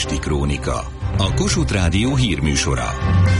Budapesti Krónika. A Kossuth Rádió hírműsora.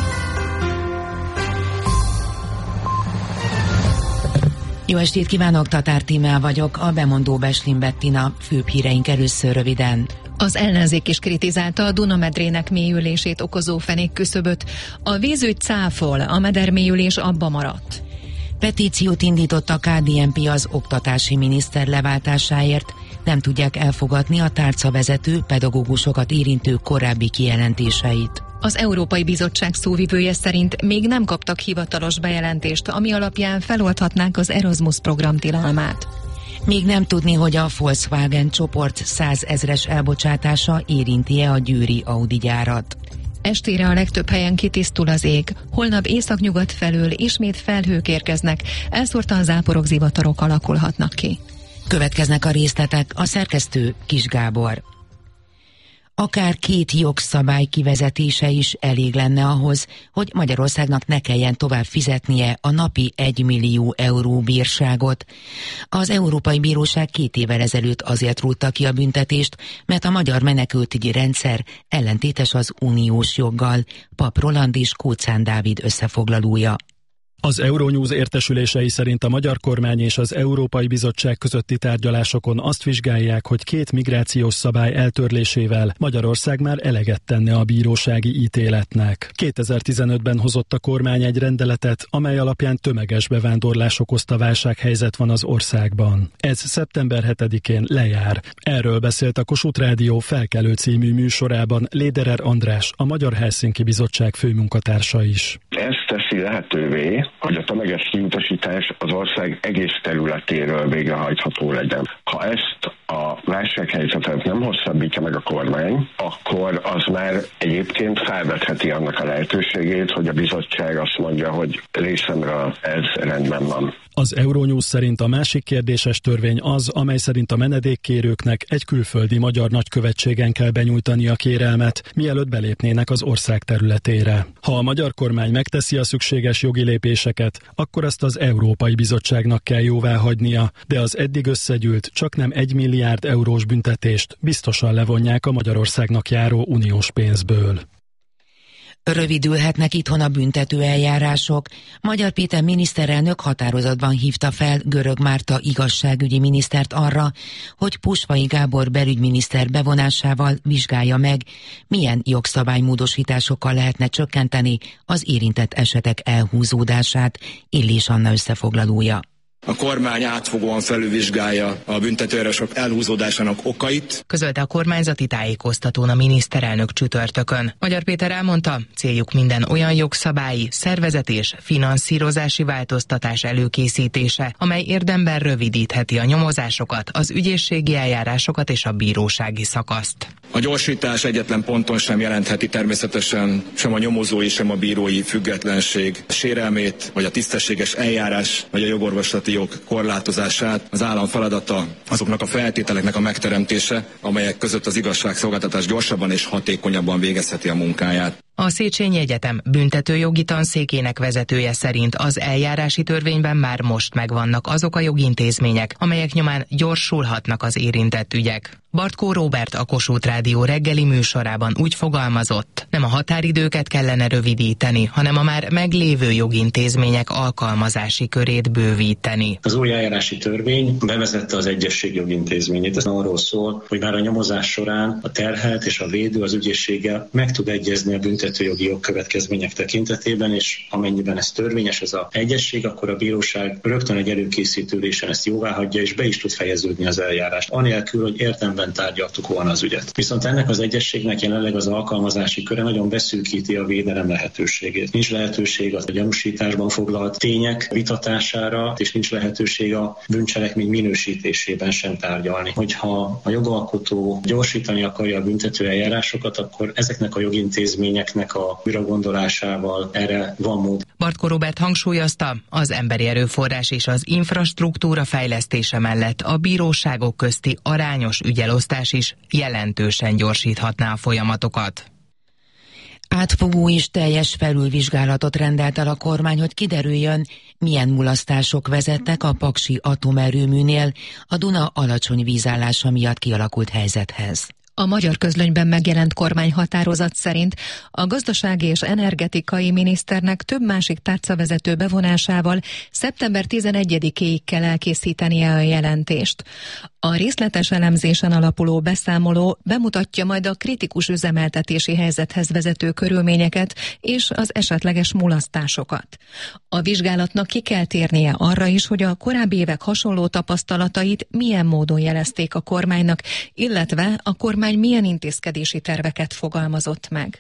Jó estét kívánok, Tatár Tímea vagyok, a bemondó Beslin Bettina, főbb híreink először röviden. Az ellenzék is kritizálta a Duna-medrének mélyülését okozó fenékküszöböt. A vízügy cáfol, a medermélyülés abba maradt. Petíciót indított a KDNP az oktatási miniszter leváltásáért. Nem tudják elfogadni a tárcavezető, pedagógusokat érintő korábbi kijelentéseit. Az Európai Bizottság szóvivője szerint még nem kaptak hivatalos bejelentést, ami alapján feloldhatnák az Erasmus program tilalmát. Még nem tudni, hogy a Volkswagen csoport 100 000-es elbocsátása érinti-e a győri Audi gyárat. Estére a legtöbb helyen kitisztul az ég. Holnap északnyugat felől ismét felhők érkeznek, elszórtan záporok, zivatarok alakulhatnak ki. Következnek a részletek, a szerkesztő Kis Gábor. Akár 2 jogszabály kivezetése is elég lenne ahhoz, hogy Magyarországnak ne kelljen tovább fizetnie a napi 1 millió euró bírságot. Az Európai Bíróság 2 évvel ezelőtt azért rúgta ki a büntetést, mert a magyar menekültügyi rendszer ellentétes az uniós joggal. Pap Roland és Kóczán Dávid összefoglalója. Az Euronews értesülései szerint a magyar kormány és az Európai Bizottság közötti tárgyalásokon azt vizsgálják, hogy 2 migrációs szabály eltörlésével Magyarország már eleget tenne a bírósági ítéletnek. 2015-ben hozott a kormány egy rendeletet, amely alapján tömeges bevándorlás okozta válsághelyzet van az országban. Ez szeptember 7-én lejár. Erről beszélt a Kossuth Rádió Felkelő című műsorában Lederer András, a Magyar Helsinki Bizottság főmunkatársa is. Ez teszi lehetővé, hogy a tömeges kiutasítás az ország egész területéről végrehajtható legyen. Ha ezt a válsághelyzetet nem hosszabbítja meg a kormány, akkor az már egyébként felvetheti annak a lehetőségét, hogy a bizottság azt mondja, hogy részemről ez rendben van. Az Euronews szerint a másik kérdéses törvény az, amely szerint a menedékkérőknek egy külföldi magyar nagykövetségen kell benyújtani a kérelmet, mielőtt belépnének az ország területére. Ha a magyar kormány megteszi a szükséges jogi lépéseket, akkor azt az Európai Bizottságnak kell jóváhagynia, de az eddig összegyűlt csaknem 1 milliárd eurós büntetést biztosan levonják a Magyarországnak járó uniós pénzből. Rövidülhetnek itthon a büntető eljárások. Magyar Péter miniszterelnök határozatban hívta fel Görög Márta igazságügyi minisztert arra, hogy Puspay Gábor belügyminiszter bevonásával vizsgálja meg, milyen jogszabálymódosításokkal lehetne csökkenteni az érintett esetek elhúzódását. Illés Anna összefoglalója. A kormány átfogóan felülvizsgálja a büntetőeljárások elhúzódásának okait, közölte a kormányzati tájékoztatón a miniszterelnök csütörtökön. Magyar Péter elmondta, céljuk minden olyan jogszabályi, szervezeti és finanszírozási változtatás előkészítése, amely érdemben rövidítheti a nyomozásokat, az ügyészségi eljárásokat és a bírósági szakaszt. A gyorsítás egyetlen ponton sem jelentheti természetesen sem a nyomozói, sem a bírói függetlenség sérelmét, vagy a tisztességes eljárás, vagy a jogorvoslati jog korlátozását. Az állam feladata azoknak a feltételeknek a megteremtése, amelyek között az igazságszolgáltatás gyorsabban és hatékonyabban végezheti a munkáját. A Széchenyi Egyetem büntetőjogi tanszékének vezetője szerint az eljárási törvényben már most megvannak azok a jogintézmények, amelyek nyomán gyorsulhatnak az érintett ügyek. Bartkó Róbert a Kossuth Rádió reggeli műsorában úgy fogalmazott, nem a határidőket kellene rövidíteni, hanem a már meglévő jogintézmények alkalmazási körét bővíteni. Az új eljárási törvény bevezette az egyesség jogintézményét. Ez arról szól, hogy már a nyomozás során a terhelt és a védő az ügyészséggel meg tud egyezni a büntetőjogi jogkövetkezmények tekintetében, és amennyiben ez törvényes, ez az egyesség, akkor a bíróság rögtön egy előkészítő ülésen ezt jóváhagyja, és be is tud fejeződni az eljárást, anélkül, hogy értelemben tárgyaltuk volna az ügyet. Viszont ennek az egyességnek jelenleg az alkalmazási köre nagyon beszűkíti a védelem lehetőségét. Nincs lehetőség a gyanúsításban foglalt tények vitatására, és nincs lehetőség a bűncselekmény minősítésében sem tárgyalni. Hogyha a jogalkotó gyorsítani akarja a büntető eljárásokat, akkor ezeknek a jogintézményeknek a újragondolásával erre van mód. Bartkó Róbert hangsúlyozta, az emberi erőforrás és az infrastruktúra fejlesztése mellett a bíróságok közti arányos ügyelosztás is jelentősen gyorsíthatná a folyamatokat. Átfogó és teljes felülvizsgálatot rendelt el a kormány, hogy kiderüljön, milyen mulasztások vezettek a paksi atomerőműnél a Duna alacsony vízállása miatt kialakult helyzethez. A Magyar Közlönyben megjelent kormányhatározat szerint a gazdasági és energetikai miniszternek több másik tárcavezető bevonásával szeptember 11-éig kell elkészítenie a jelentést. A részletes elemzésen alapuló beszámoló bemutatja majd a kritikus üzemeltetési helyzethez vezető körülményeket és az esetleges mulasztásokat. A vizsgálatnak ki kell térnie arra is, hogy a korábbi évek hasonló tapasztalatait milyen módon jelezték a kormánynak, illetve a kormány milyen intézkedési terveket fogalmazott meg.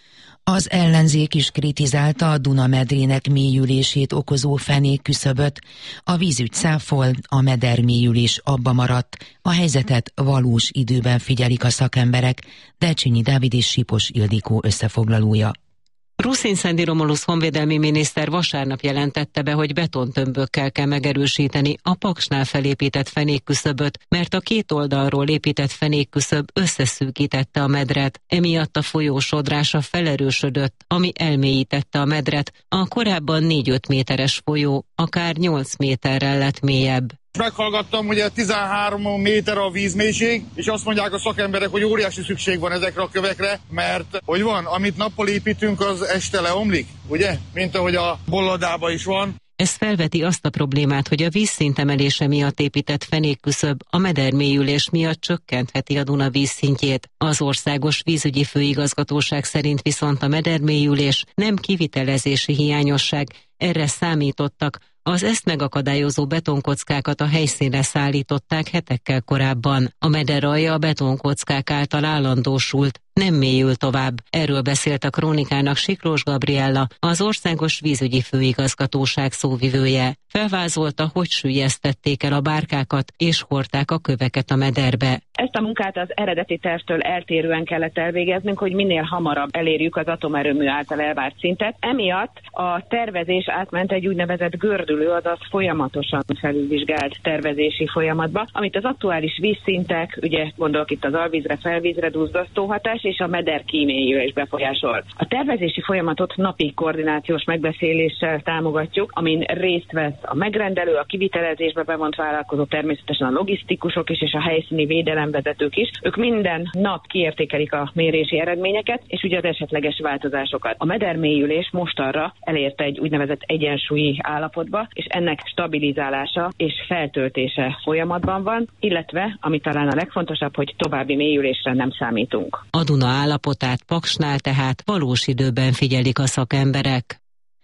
Az ellenzék is kritizálta a Duna-medrének mélyülését okozó fenékküszöböt. A vízügy cáfol, a meder mélyülés abba maradt, a helyzetet valós időben figyelik a szakemberek, Delcsényi Dávid és Sipos Ildikó összefoglalója. Ruszin-Szendi Romulusz honvédelmi miniszter vasárnap jelentette be, hogy betontömbökkel kell megerősíteni a Paksnál felépített fenékküszöböt, mert a két oldalról épített fenékküszöb összeszűkítette a medret, emiatt a folyó sodrása felerősödött, ami elmélyítette a medret, a korábban 4-5 méteres folyó akár 8 méterrel lett mélyebb. Meghallgattam, hogy 13 méter a vízmélység, és azt mondják a szakemberek, hogy óriási szükség van ezekre a kövekre, mert hogy van, amit nappal építünk, az este leomlik, ugye? Mint ahogy a Bolladában is van. Ez felveti azt a problémát, hogy a vízszint emelése miatt épített fenékküszöb a medermélyülés miatt csökkentheti a Duna vízszintjét. Az Országos Vízügyi Főigazgatóság szerint viszont a medermélyülés nem kivitelezési hiányosság, erre számítottak. Az ezt megakadályozó betonkockákat a helyszínre szállították hetekkel korábban. A meder alja a betonkockák által állandósult, nem mélyül tovább. Erről beszélt a Krónikának Siklós Gabriella, az Országos Vízügyi Főigazgatóság szóvivője. Felvázolta, hogy süllyesztették el a bárkákat és hordták a köveket a mederbe. Ezt a munkát az eredeti tervtől eltérően kellett elvégeznünk, hogy minél hamarabb elérjük az atomerőmű által elvárt szintet. Emiatt a tervezés átment egy úgynevezett gördülő, azaz folyamatosan felülvizsgált tervezési folyamatba, amit az aktuális vízszintek, ugye gondolok itt az alvízre, felvízre, duzzasztó hatás és a meder kímélyülés befolyásol. A tervezési folyamatot napi koordinációs megbeszéléssel támogatjuk, amin részt vesz a megrendelő, a kivitelezésbe bevont vállalkozó, természetesen a logisztikusok is és a helyszíni védelemvezetők is. Ők minden nap kiértékelik a mérési eredményeket és ugye az esetleges változásokat. A medermélyülés mostanra elérte egy úgynevezett egyensúlyi állapotba, és ennek stabilizálása és feltöltése folyamatban van, illetve, ami talán a legfontosabb, hogy további mélyülésre nem számítunk. A Duna állapotát Paksnál tehát valós időben figyelik a szakemberek.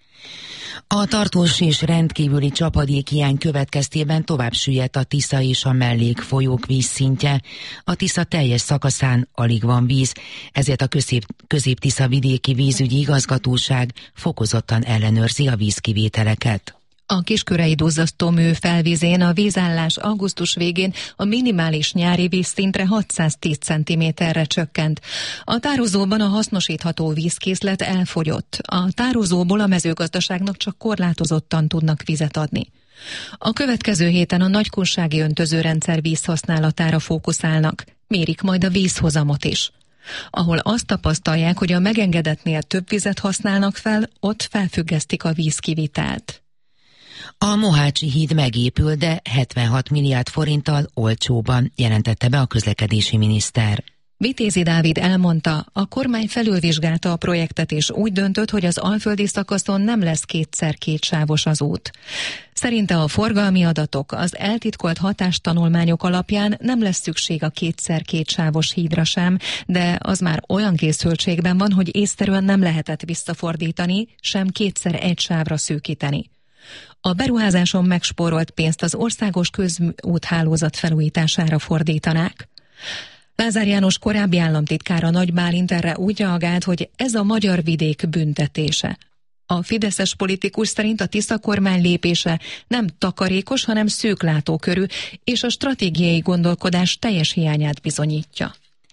A tartós és rendkívüli csapadékhiány következtében tovább süllyedt a Tisza és a mellékfolyók vízszintje. A Tisza teljes szakaszán alig van víz, ezért a Közép-Tisza vidéki vízügyi igazgatóság fokozottan ellenőrzi a vízkivételeket. A Kiskörei duzzasztómű felvizén a vízállás augusztus végén a minimális nyári vízszintre 610 cm-re csökkent. A tározóban a hasznosítható vízkészlet elfogyott. A tározóból a mezőgazdaságnak csak korlátozottan tudnak vizet adni. A következő héten a nagykunsági öntözőrendszer vízhasználatára fókuszálnak, mérik majd a vízhozamot is. Ahol azt tapasztalják, hogy a megengedetnél több vizet használnak fel, ott felfüggesztik a vízkivitelt. A Mohácsi híd megépül, de 76 milliárd forinttal olcsóban, jelentette be a közlekedési miniszter. Vitézi Dávid elmondta, a kormány felülvizsgálta a projektet és úgy döntött, hogy az alföldi szakaszon nem lesz kétszer-kétsávos az út. Szerinte a forgalmi adatok, az eltitkolt hatástanulmányok alapján nem lesz szükség a kétszer-kétsávos hídra sem, de az már olyan készültségben van, hogy észszerűen nem lehetett visszafordítani, sem kétszer egy sávra szűkíteni. A beruházáson megspórolt pénzt az országos közúthálózat felújítására fordítanák. Lázár János korábbi államtitkára Nagy Bálint erre úgy reagált, hogy ez a magyar vidék büntetése. A fideszes politikus szerint a Tisza kormány lépése nem takarékos, hanem szűklátókörű, és a stratégiai gondolkodás teljes hiányát bizonyítja.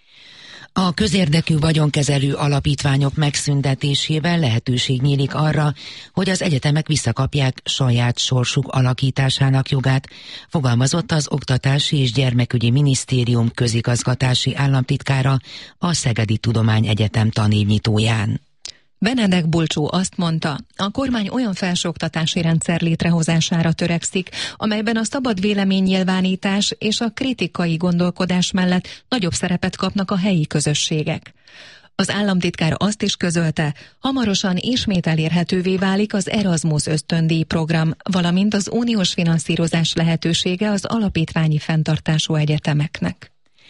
A közérdekű vagyonkezelő alapítványok megszüntetésével lehetőség nyílik arra, hogy az egyetemek visszakapják saját sorsuk alakításának jogát, fogalmazott az Oktatási és Gyermekügyi Minisztérium közigazgatási államtitkára a Szegedi Tudományegyetem tanévnyitóján. Benedek Bulcsó azt mondta, a kormány olyan felsőoktatási rendszer létrehozására törekszik, amelyben a szabad véleménynyilvánítás és a kritikai gondolkodás mellett nagyobb szerepet kapnak a helyi közösségek. Az államtitkár azt is közölte, hamarosan ismét elérhetővé válik az Erasmus ösztöndíj program, valamint az uniós finanszírozás lehetősége az alapítványi fenntartású egyetemeknek.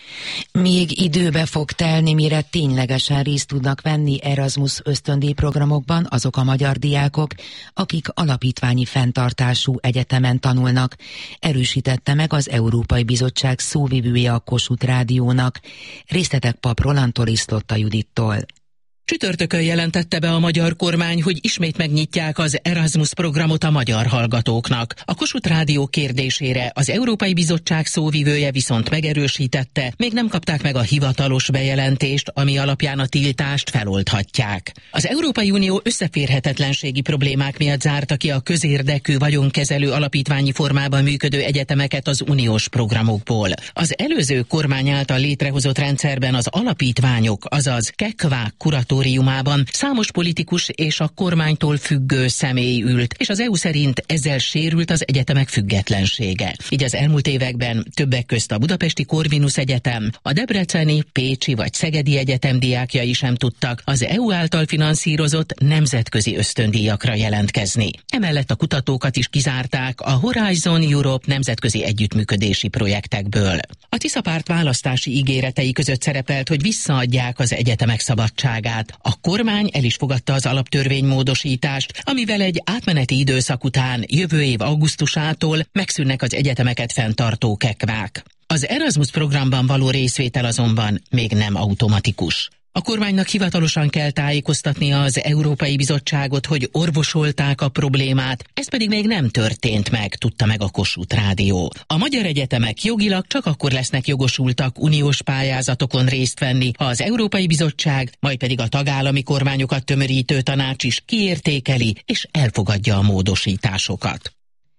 Még időbe fog telni, mire ténylegesen részt tudnak venni Erasmus ösztöndíj programokban azok a magyar diákok, akik alapítványi fenntartású egyetemen tanulnak, erősítette meg az Európai Bizottság szóvivője a Kossuth Rádiónak. Részletek Pap Rolandtól, Isztotta Judittól. Csütörtökön jelentette be a magyar kormány, hogy ismét megnyitják az Erasmus programot a magyar hallgatóknak. A Kossuth Rádió kérdésére az Európai Bizottság szóvivője viszont megerősítette, még nem kapták meg a hivatalos bejelentést, ami alapján a tiltást feloldhatják. Az Európai Unió összeférhetetlenségi problémák miatt zárta ki a közérdekű vagyonkezelő alapítványi formában működő egyetemeket az uniós programokból. Az előző kormány által létrehozott rendszerben az alapítványok, azaz kekvák kuratóriumában számos politikus és a kormánytól függő személy ült, és az EU szerint ezzel sérült az egyetemek függetlensége. Így az elmúlt években többek közt a Budapesti Corvinus Egyetem, a debreceni, pécsi vagy szegedi egyetem diákjai sem tudtak az EU által finanszírozott nemzetközi ösztöndíjakra jelentkezni. Emellett a kutatókat is kizárták a Horizon Europe nemzetközi együttműködési projektekből. A Tisza párt választási ígéretei között szerepelt, hogy visszaadják az egyetemek szabadságát. A kormány el is fogadta az alaptörvénymódosítást, amivel egy átmeneti időszak után jövő év augusztusától megszűnnek az egyetemeket fenntartó kekvák. Az Erasmus programban való részvétel azonban még nem automatikus. A kormánynak hivatalosan kell tájékoztatnia az Európai Bizottságot, hogy orvosolták a problémát, ez pedig még nem történt meg, tudta meg a Kossuth Rádió. A magyar egyetemek jogilag csak akkor lesznek jogosultak uniós pályázatokon részt venni, ha az Európai Bizottság, majd pedig a tagállami kormányokat tömörítő tanács is kiértékeli és elfogadja a módosításokat.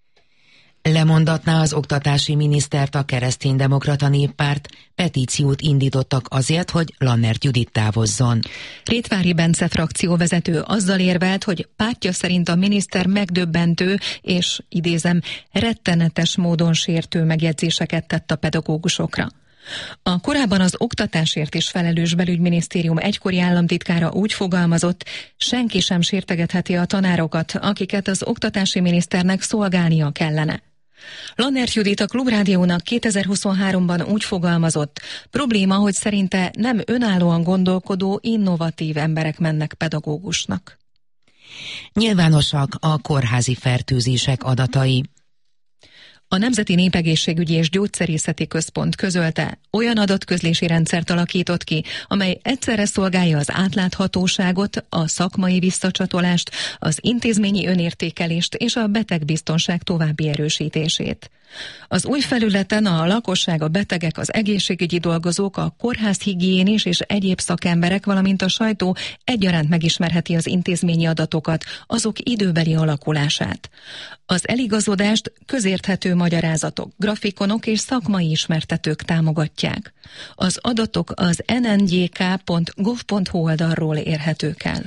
Lemondatná az oktatási minisztert a Kereszténydemokrata Néppárt, petíciót indítottak azért, hogy Lannert Judit távozzon. Rétvári Bence frakcióvezető azzal érvelt, hogy pártja szerint a miniszter megdöbbentő és, idézem, rettenetes módon sértő megjegyzéseket tett a pedagógusokra. A korábban az oktatásért is felelős belügyminisztérium egykori államtitkára úgy fogalmazott, senki sem sértegetheti a tanárokat, akiket az oktatási miniszternek szolgálnia kellene. Lannert Judit a Klubrádiónak 2023-ban úgy fogalmazott, probléma, hogy szerinte nem önállóan gondolkodó, innovatív emberek mennek pedagógusnak. Nyilvánosak a kórházi fertőzések adatai. A Nemzeti Népegészségügyi és Gyógyszerészeti Központ közölte, olyan adatközlési rendszert alakított ki, amely egyszerre szolgálja az átláthatóságot, a szakmai visszacsatolást, az intézményi önértékelést és a betegbiztonság további erősítését. Az új felületen a lakosság, a betegek, az egészségügyi dolgozók, a kórházhigiénis és egyéb szakemberek, valamint a sajtó egyaránt megismerheti az intézményi adatokat, azok időbeli alakulását. Az eligazodást közérthető magyarázatok, grafikonok és szakmai ismertetők támogatják. Az adatok az nndk.gov.hu oldalról érhetők el.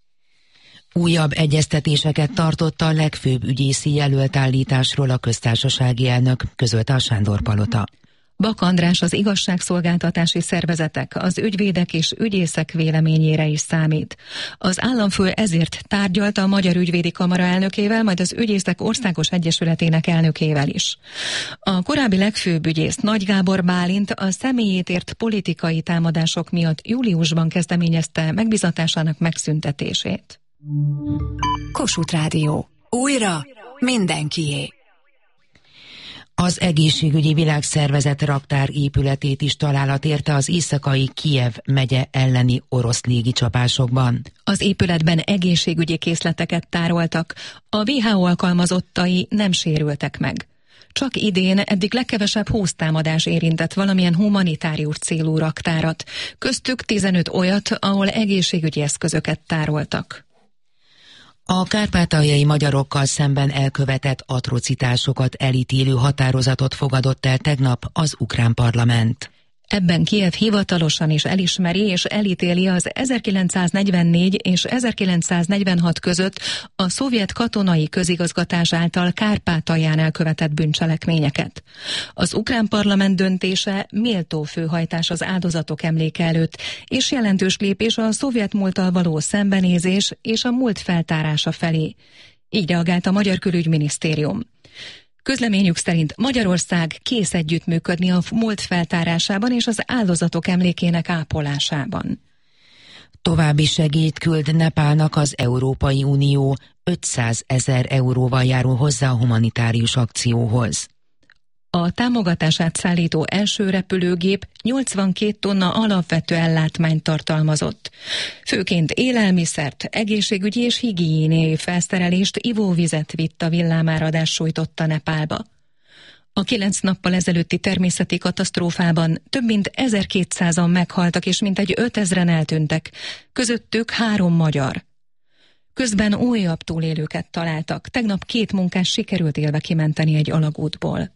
Újabb egyeztetéseket tartott a legfőbb ügyészi jelöltállításról a köztársasági elnök, közölte a Sándor-palota. Bak András az igazságszolgáltatási szervezetek, az ügyvédek és ügyészek véleményére is számít. Az államfő ezért tárgyalta a Magyar Ügyvédi Kamara elnökével, majd az Ügyészek Országos Egyesületének elnökével is. A korábbi legfőbb ügyész Nagy Gábor Bálint a személyét ért politikai támadások miatt júliusban kezdeményezte megbízatásának megszüntetését. Kossuth Rádió. Újra mindenkié. Az egészségügyi világszervezet raktár épületét is találat érte az éjszakai Kijev megye elleni orosz légicsapásokban. Az épületben egészségügyi készleteket tároltak, a WHO alkalmazottai nem sérültek meg. Csak idén eddig legkevesebb 20 támadás érintett valamilyen humanitárius célú raktárat, köztük 15 olyat, ahol egészségügyi eszközöket tároltak. A kárpátaljai magyarokkal szemben elkövetett atrocitásokat elítélő határozatot fogadott el tegnap az ukrán parlament. Ebben Kijev hivatalosan is elismeri és elítéli az 1944 és 1946 között a szovjet katonai közigazgatás által Kárpátalján elkövetett bűncselekményeket. Az ukrán parlament döntése méltó főhajtás az áldozatok emléke előtt, és jelentős lépés a szovjet múlttal való szembenézés és a múlt feltárása felé. Így reagált a Magyar Külügyminisztérium. Közleményük szerint Magyarország kész együttműködni a múlt feltárásában és az áldozatok emlékének ápolásában. További segélyt küld Nepálnak az Európai Unió, 500 000 euróval járul hozzá a humanitárius akcióhoz. A támogatását szállító első repülőgép 82 tonna alapvető ellátmányt tartalmazott. Főként élelmiszert, egészségügyi és higiéniai felszerelést, ivóvizet vitt a villámáradás sújtotta Nepálba. A 9 nappal ezelőtti természeti katasztrófában több mint 1200-an meghaltak és mintegy 5000-en eltűntek, közöttük 3 magyar. Közben újabb túlélőket találtak, tegnap 2 munkás sikerült élve kimenteni egy alagútból.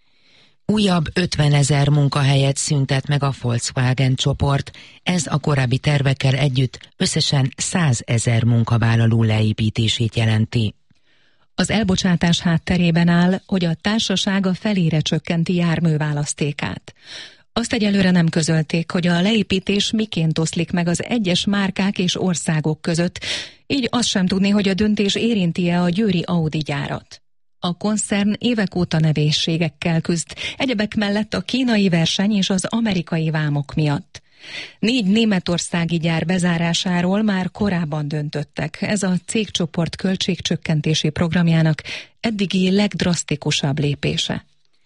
Újabb 50 000 munkahelyet szüntet meg a Volkswagen csoport, ez a korábbi tervekkel együtt összesen 100 000 munkavállaló leépítését jelenti. Az elbocsátás hátterében áll, hogy a társaság a felére csökkenti járműválasztékát. Azt egyelőre nem közölték, hogy a leépítés miként oszlik meg az egyes márkák és országok között, így azt sem tudni, hogy a döntés érinti-e a győri Audi gyárat. A koncern évek óta nehézségekkel küzd, egyebek mellett a kínai verseny és az amerikai vámok miatt. 4 németországi gyár bezárásáról már korábban döntöttek. Ez a cégcsoport költségcsökkentési programjának eddigi legdrasztikusabb lépése.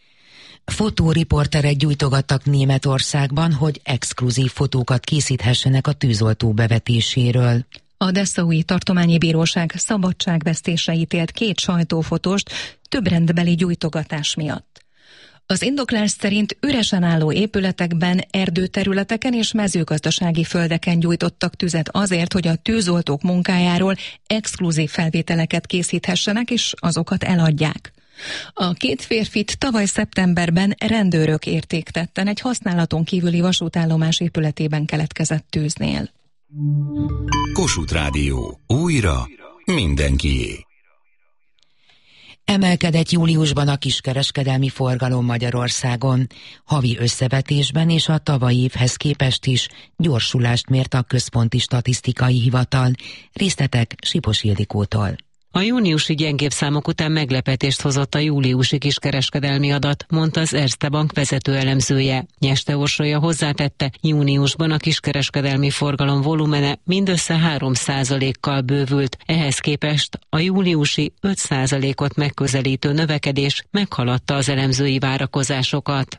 Fotóriporterek gyújtogattak Németországban, hogy exkluzív fotókat készíthessenek a tűzoltó bevetéséről. A Dessaui Tartományi Bíróság szabadságvesztésre ítélt 2 sajtófotóst több rendbeli gyújtogatás miatt. Az indoklás szerint üresen álló épületekben, erdőterületeken és mezőgazdasági földeken gyújtottak tüzet azért, hogy a tűzoltók munkájáról exkluzív felvételeket készíthessenek és azokat eladják. A 2 férfit tavaly szeptemberben rendőrök érték tetten egy használaton kívüli vasútállomás épületében keletkezett tűznél. Kossuth Rádió. Újra mindenkié. Emelkedett júliusban a kiskereskedelmi forgalom Magyarországon. Havi összevetésben és a tavalyi évhez képest is gyorsulást mért a Központi Statisztikai Hivatal. Részletek Sipos Ildikótól. A júniusi gyengébb számok után meglepetést hozott a júliusi kiskereskedelmi adat, mondta az Erste Bank vezető elemzője. Nyeste Orsolya hozzátette, júniusban a kiskereskedelmi forgalom volumene mindössze 3%-kal bővült, ehhez képest a júliusi 5%-ot megközelítő növekedés meghaladta az elemzői várakozásokat.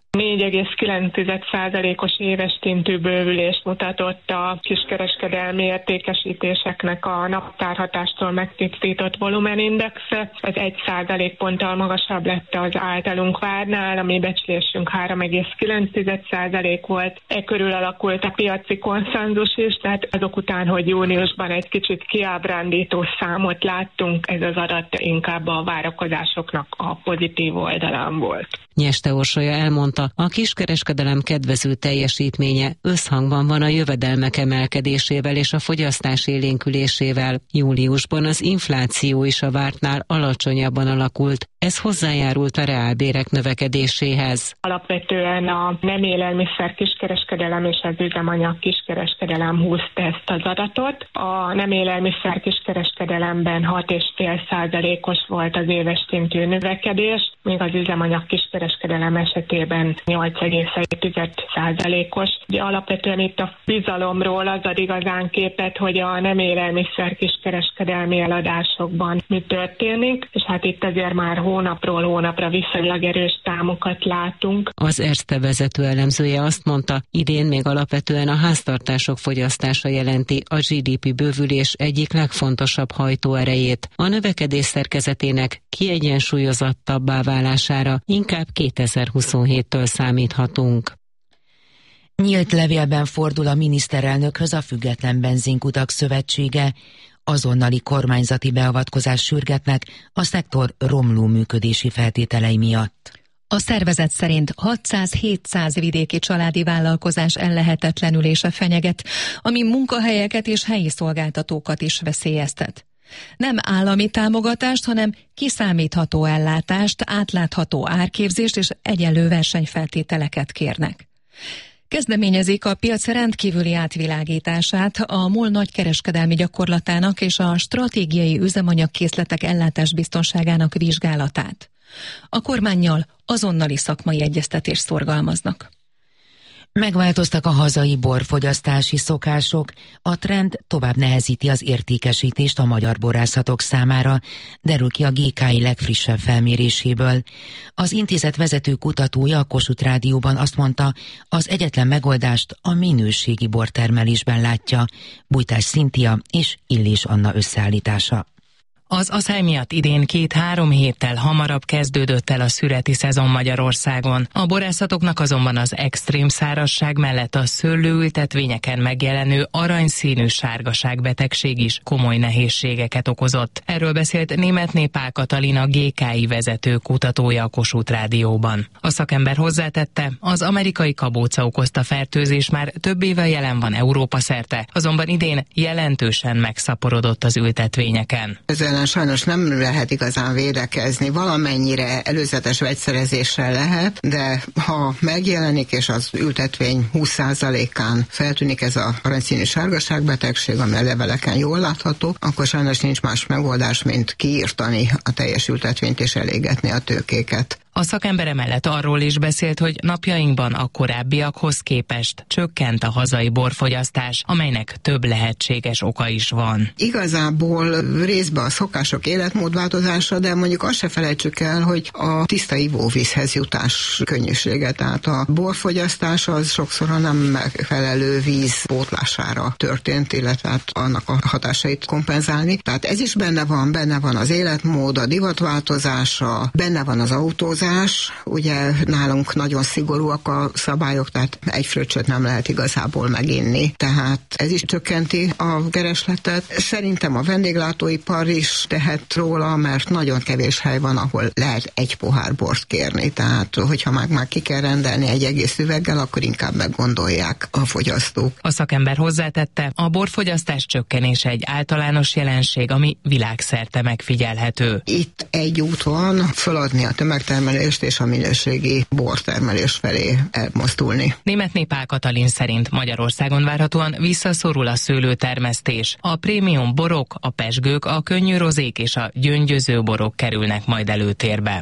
4,9%-os éves szintű bővülést mutatott a kiskereskedelmi értékesítéseknek a naptárhatástól megtisztított volumenindexe. Ez 1% ponttal magasabb lett az általunk várnál, a mi becslésünk 3,9% volt. E körül alakult a piaci konszenzus is, tehát azok után, hogy júniusban egy kicsit kiábrándító számot láttunk, ez az adat inkább a várakozásoknak a pozitív oldalán volt. Nyeste Orsolya elmondta, a kiskereskedelem kedvező teljesítménye összhangban van a jövedelmek emelkedésével és a fogyasztás élénkülésével. Júliusban az infláció is a vártnál alacsonyabban alakult. Ez hozzájárult a reálbérek növekedéséhez. Alapvetően a nem élelmiszer kiskereskedelem és az üzemanyag kiskereskedelem húzta ezt az adatot. A nem élelmiszer kiskereskedelemben 6,5%-os volt az éves szintű növekedés, míg az üzemanyag kiskereskedelem esetében 8,1%-os. Ugye alapvetően itt a bizalomról az ad igazán képet, hogy a nem élelmiszer kiskereskedelmi eladásokban mi történik, és hát itt azért már hónapról hónapra viszonylag erős számokat látunk. Az Erste vezető elemzője azt mondta, idén még alapvetően a háztartások fogyasztása jelenti a GDP bővülés egyik legfontosabb hajtóerejét. A növekedés szerkezetének kiegyensúlyozottabbá válására inkább 2027-től számíthatunk. Nyílt levélben fordul a miniszterelnökhöz a Független Benzinkutak Szövetsége. Azonnali kormányzati beavatkozás sürgetnek a szektor romló működési feltételei miatt. A szervezet szerint 600-700 vidéki családi vállalkozás ellehetetlenülése fenyeget, ami munkahelyeket és helyi szolgáltatókat is veszélyeztet. Nem állami támogatást, hanem kiszámítható ellátást, átlátható árképzést és egyenlő versenyfeltételeket kérnek. Kezdeményezik a piac rendkívüli átvilágítását, a MOL nagykereskedelmi gyakorlatának és a stratégiai üzemanyagkészletek ellátásbiztonságának vizsgálatát. A kormánnyal azonnali szakmai egyeztetést szorgalmaznak. Megváltoztak a hazai borfogyasztási szokások, a trend tovább nehezíti az értékesítést a magyar borászatok számára, derül ki a GKI legfrissebb felméréséből. Az intézet vezető kutatója a Kossuth Rádióban azt mondta, az egyetlen megoldást a minőségi bortermelésben látja, Bújtás Szintia és Illés Anna összeállítása. Az aszály miatt idén 2-3 héttel hamarabb kezdődött el a szüreti szezon Magyarországon. A borászatoknak azonban az extrém szárazság mellett a szőlőültetvényeken megjelenő aranyszínű sárgaságbetegség is komoly nehézségeket okozott. Erről beszélt Németné Pál Katalin, a GKI vezető kutatója a Kossuth Rádióban. A szakember hozzátette, az amerikai kabóca okozta fertőzés már több éve jelen van Európa szerte, azonban idén jelentősen megszaporodott az ültetvényeken. Sajnos nem lehet igazán védekezni, valamennyire előzetes vegyszerezéssel lehet, de ha megjelenik és az ültetvény 20%-án feltűnik ez a aranyszínű sárgaságbetegség, ami a leveleken jól látható, akkor sajnos nincs más megoldás, mint kiírtani a teljes ültetvényt és elégetni a tőkéket. A szakember emellett arról is beszélt, hogy napjainkban a korábbiakhoz képest csökkent a hazai borfogyasztás, amelynek több lehetséges oka is van. Igazából részben a szokások életmódváltozása, de mondjuk azt se felejtsük el, hogy a tiszta ivóvízhez jutás könnyűsége, tehát a borfogyasztás az sokszor a nem megfelelő víz pótlására történt, illetve hát annak a hatásait kompenzálni. Tehát ez is benne van az életmód, a divatváltozása, benne van az autózás. Ugye nálunk nagyon szigorúak a szabályok, tehát egy fröccsöt nem lehet igazából meginni. Tehát ez is csökkenti a keresletet. Szerintem a vendéglátóipar is tehet róla, mert nagyon kevés hely van, ahol lehet egy pohár bort kérni. Tehát, hogyha már ki kell rendelni egy egész üveggel, akkor inkább meggondolják a fogyasztók. A szakember hozzátette, a borfogyasztás csökkenése egy általános jelenség, ami világszerte megfigyelhető. Itt egy út van, feladni a tömegtermelést és a minőségi bortermelés felé elmozdulni. Németné Pál Katalin szerint Magyarországon várhatóan visszaszorul a szőlőtermesztés. A prémium borok, a pezsgők, a könnyű rozék és a gyöngyöző borok kerülnek majd előtérbe.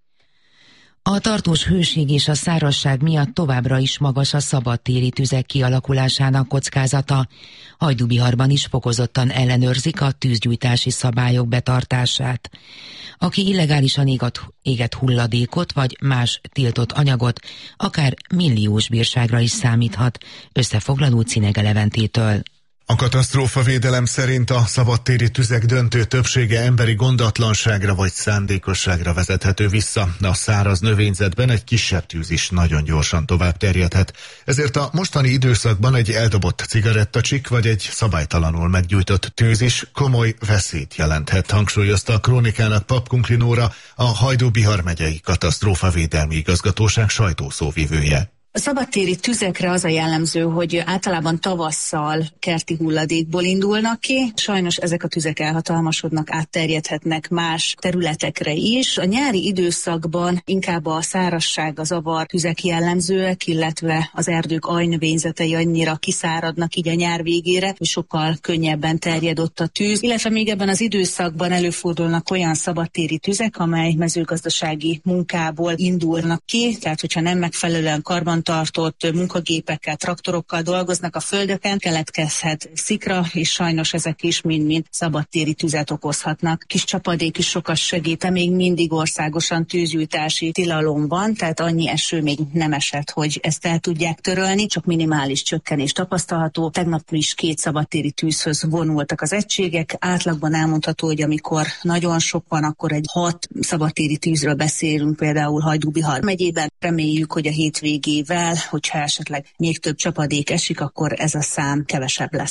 A tartós hőség és a szárazság miatt továbbra is magas a szabadtéri tüzek kialakulásának kockázata. Hajdúbiharban is fokozottan ellenőrzik a tűzgyújtási szabályok betartását. Aki illegálisan éget hulladékot vagy más tiltott anyagot, akár milliós bírságra is számíthat, összefoglaló Cinege Leventétől. A katasztrófavédelem szerint a szabadtéri tüzek döntő többsége emberi gondatlanságra vagy szándékosságra vezethető vissza. A száraz növényzetben egy kisebb tűz is nagyon gyorsan tovább terjedhet. Ezért a mostani időszakban egy eldobott cigarettacsik vagy egy szabálytalanul meggyújtott tűz is komoly veszélyt jelenthet, hangsúlyozta a Krónikának Papkunkli Nóra, a Hajdú-Bihar megyei katasztrófavédelmi igazgatóság sajtószóvivője. A szabadtéri tüzekre az a jellemző, hogy általában tavasszal kerti hulladékból indulnak ki. Sajnos ezek a tüzek elhatalmasodnak, átterjedhetnek más területekre is. A nyári időszakban inkább a szárazság, a zavar tüzek jellemzőek, illetve az erdők aljnövényzetei annyira kiszáradnak így a nyár végére, hogy sokkal könnyebben terjed ott a tűz. Illetve még ebben az időszakban előfordulnak olyan szabadtéri tüzek, amely mezőgazdasági munkából indulnak ki, tehát hogyha nem megfelelően karbantartott munkagépekkel, traktorokkal dolgoznak a földöken, keletkezhet szikra, és sajnos ezek is mind-mind szabadtéri tüzet okozhatnak. Kis csapadék is sokat segít, még mindig országosan tűzgyújtási tilalom van, tehát annyi eső még nem esett, hogy ezt el tudják törölni, csak minimális csökkenés tapasztalható. Tegnap is 2 szabadtéri tűzhöz vonultak az egységek. Átlagban elmondható, hogy amikor nagyon sok van, akkor egy 6 szabadtéri tűzről beszélünk, például Hajdú-Bihar megyében. Reméljük, hogy a hétvégével, hogyha esetleg még több csapadék esik, akkor ez a szám kevesebb lesz.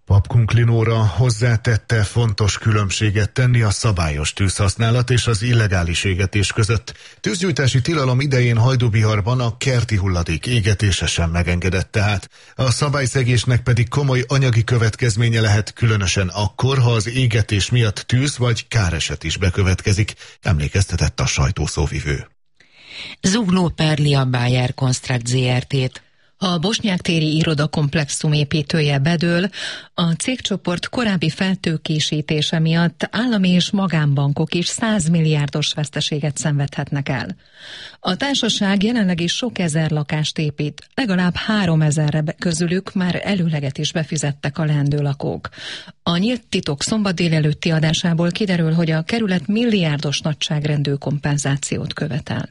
Papkunklinóra hozzátette, fontos különbséget tenni a szabályos tűzhasználat és az illegális égetés között. Tűzgyújtási tilalom idején Hajdúbiharban a kerti hulladék égetése sem megengedett tehát. A szabályszegésnek pedig komoly anyagi következménye lehet, különösen akkor, ha az égetés miatt tűz vagy káreset is bekövetkezik, emlékeztetett a sajtószóvivő. Zugló perli a Bayer Construct ZRT-t. A Bosnyák-téri irodakomplexum építője bedől, a cégcsoport korábbi feltőkésítése miatt állami és magánbankok is 100 milliárdos veszteséget szenvedhetnek el. A társaság jelenleg is sok ezer lakást épít, legalább 3000 közülük már előleget is befizettek a leendő lakók. A Nyílt Titok szombat délelőtti adásából kiderül, hogy a kerület milliárdos nagyságrendű kompenzációt követel.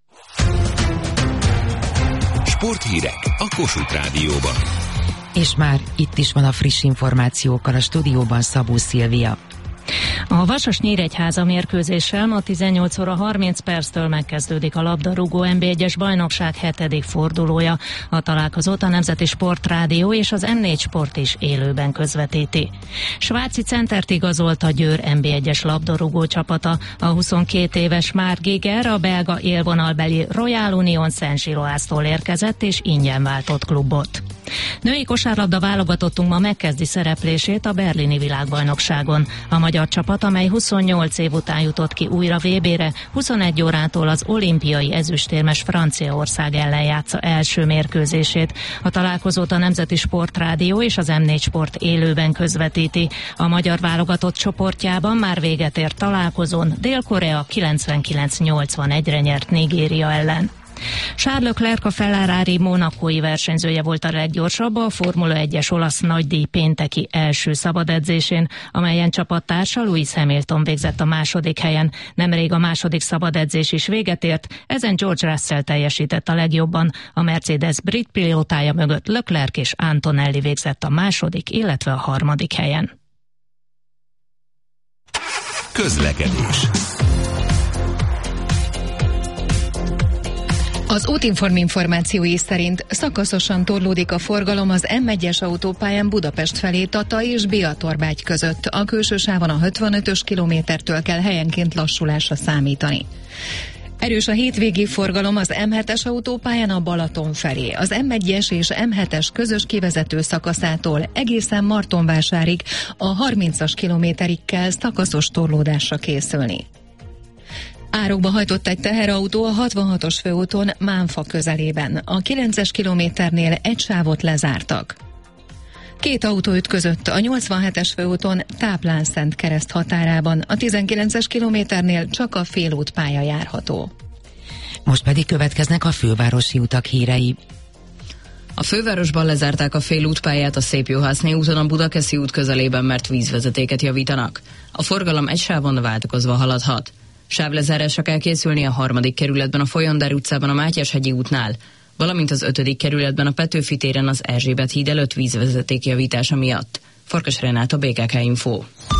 Sporthírek a Kossuth Rádióban. És már itt is van a friss információkkal a stúdióban Szabó Szilvia. A Vasas-Nyíregyháza mérkőzéssel ma 18 óra 30 perctől megkezdődik a labdarúgó NB1-es bajnokság 7. fordulója. A találkozót a Nemzeti Sportrádió és az M4 Sport is élőben közvetíti. Svájci centert igazolt a Győr NB1-es labdarúgó csapata. A 22 éves Mark Giger a belga élvonalbeli Royal Union Saint-Gilloise-tól érkezett és ingyen váltott klubot. Női kosárlabda válogatottunk ma megkezdi szereplését a berlini világbajnokságon. A magyar csapat, amely 28 év után jutott ki újra VB-re, 21 órától az olimpiai ezüstérmes Franciaország ellen játsza első mérkőzését. A találkozót a Nemzeti Sportrádió és az M4 Sport élőben közvetíti. A magyar válogatott csoportjában már véget ért találkozón Dél-Korea 99-81-re nyert Nigéria ellen. Charles Leclerc, a Ferrari monacói versenyzője volt a leggyorsabb a Formula 1-es olasz nagydíj pénteki első szabadedzésén, amelyen csapattársa Lewis Hamilton végzett a második helyen. Nemrég a második szabadedzés is véget ért, ezen George Russell teljesített a legjobban. A Mercedes brit pilótája mögött Leclerc és Antonelli végzett a második, illetve a harmadik helyen. Közlekedés. Az Útinform információi szerint szakaszosan torlódik a forgalom az M1-es autópályán Budapest felé Tata és Biatorbágy között. A külső sávon a 55-ös kilométertől kell helyenként lassulásra számítani. Erős a hétvégi forgalom az M7-es autópályán a Balaton felé. Az M1-es és M7-es közös kivezető szakaszától egészen Martonvásárig a 30-as kilométerig kell szakaszos torlódásra készülni. Árokba hajtott egy teherautó a 66-os főúton Mánfa közelében. A 9-es kilométernél egy sávot lezártak. Két autó ütközött a 87-es főúton Táplán-Szentkereszt határában. A 19-es kilométernél csak a félútpálya járható. Most pedig következnek a fővárosi utak hírei. A fővárosban lezárták a félútpályát a Szépjuhászné úton a Budakeszi út közelében, mert vízvezetéket javítanak. A forgalom egy sávon váltakozva haladhat. Sávlezárásra kell készülni a 3. kerületben a Folyondár utcában a Mátyás-hegyi útnál, valamint az 5. kerületben a Petőfi téren az Erzsébet híd előtt vízvezeték javítása miatt. Farkas Renát, BKK Info.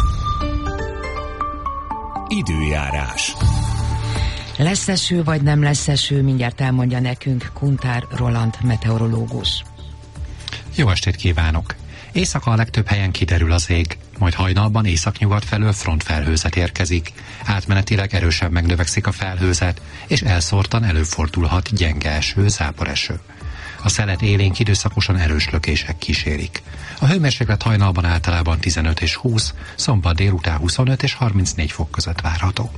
Időjárás. Lesz eső vagy nem lesz eső, mindjárt elmondja nekünk Kuntár Roland meteorológus. Jó estét kívánok! Éjszaka a legtöbb helyen kiderül az ég, majd hajnalban északnyugat felől frontfelhőzet érkezik. Átmenetileg erősebb megnövekszik a felhőzet, és elszórtan előfordulhat gyenge eső, záporeső. A szelet élénk időszakosan erős lökések kísérik. A hőmérséklet hajnalban általában 15 és 20, szombat délután 25 és 34 fok között várható.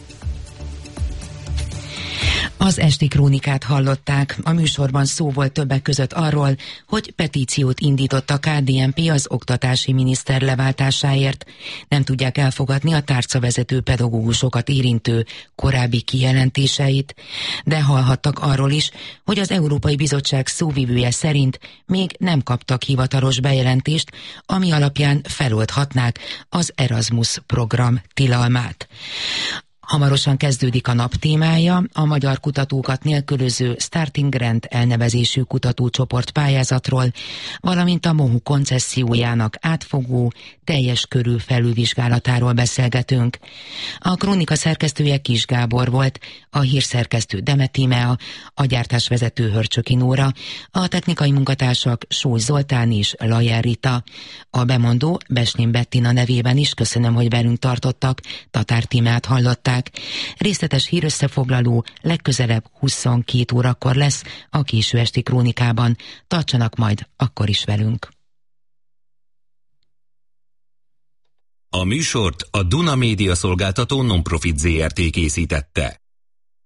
Az esti krónikát hallották. A műsorban szó volt többek között arról, hogy petíciót indított a KDNP az oktatási miniszter leváltásáért. Nem tudják elfogadni a tárcavezető pedagógusokat érintő korábbi kijelentéseit, de hallhattak arról is, hogy az Európai Bizottság szóvivője szerint még nem kaptak hivatalos bejelentést, ami alapján feloldhatnák az Erasmus program tilalmát. Hamarosan kezdődik a nap témája, a magyar kutatókat nélkülöző Starting Grant elnevezésű kutatócsoport pályázatról, valamint a MOHU koncessziójának átfogó, teljes körű felülvizsgálatáról beszélgetünk. A Krónika szerkesztője Kis Gábor volt, a hírszerkesztő Demet Tímea, a gyártásvezető Hörcsöki Nóra, a technikai munkatársak Sóly Zoltán és Lajer Rita. A bemondó Besnén Bettina nevében is köszönöm, hogy velünk tartottak, Tatár Tímeát hallották. Részletes hírösszefoglaló legközelebb 22 órakor lesz a késő esti Krónikában. Tartsanak majd akkor is velünk. A műsort a Duna Média Szolgáltató Nonprofit Zrt. Készítette.